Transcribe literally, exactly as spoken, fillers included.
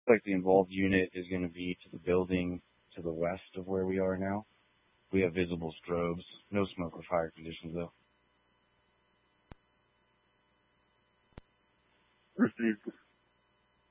like the involved unit is going to be to the building to the west of where we are now. We have visible strobes. No smoke or fire conditions, though. Received.